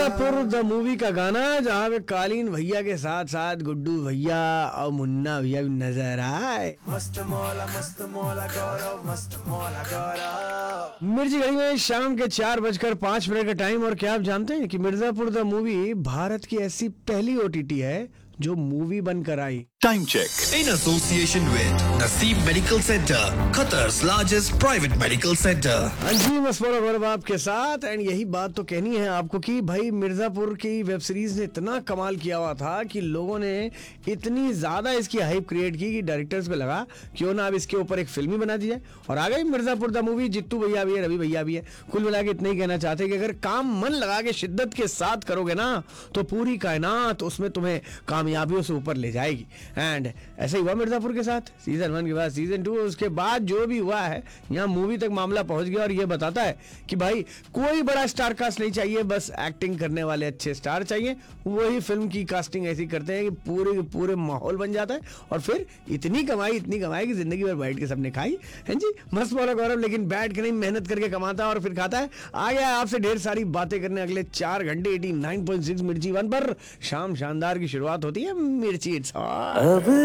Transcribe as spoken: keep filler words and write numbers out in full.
Mirzapur the movie का गाना, जहाँ पे कालीन भैया के साथ साथ गुड्डू भैया और मुन्ना भैया भी नजर आए। मस्त मौला मस्त मौला गौरव मस्त मौला गौरव। मिर्ची घड़ी में शाम के चार बजकर पांच मिनट का टाइम। और क्या आप जानते हैं कि मिर्जापुर द मूवी भारत की ऐसी पहली ओटीटी है जो मूवी बनकर आई। Time check in association with Naseem Medical Center, Qatar's largest private medical center. हाँ जी, मसफोरा गौरव आपके साथ। एंड यही बात तो कहनी है आपको कि भाई मिर्जापुर की वेब सीरीज ने इतना कमाल किया हुआ था कि लोगों ने इतनी ज्यादा इसकी हाइप क्रिएट की कि डायरेक्टर्स को लगा क्यों ना अब इसके ऊपर एक फिल्म ही बना दी जाए। और आ गई मिर्जापुर द मूवी। जित्तू भैया भी है, रवि भैया भी है। कुल मिला के इतना ही कहना चाहते हैं कि अगर काम मन लगा के शिद्दत के साथ करोगे ना तो पूरी कायनात उसमें तुम्हें कामयाबियों से ऊपर ले जाएगी। एंड ऐसा ही हुआ मिर्जापुर के साथ। सीजन वन के बाद सीजन टू, उसके बाद जो भी हुआ है यहाँ मूवी तक मामला पहुंच गया। और ये बताता है कि भाई कोई बड़ा स्टार कास्ट नहीं चाहिए, बस एक्टिंग करने वाले अच्छे स्टार चाहिए। वही फिल्म की कास्टिंग ऐसी करते हैं कि पूरे पूरे माहौल बन जाता है। और फिर इतनी कमाई इतनी कमाई कि जिंदगी भर बैठ के सबने खाई है जी। मस्त बोला गौरव, लेकिन बैठ के नहीं, मेहनत करके कमाता है और फिर खाता है। आ गया आपसे ढेर सारी बातें करने अगले चार घंटे एटी नाइन पॉइंट सिक्स मिर्ची वन पर। शाम शानदार की शुरुआत होती है मिर्ची इट्स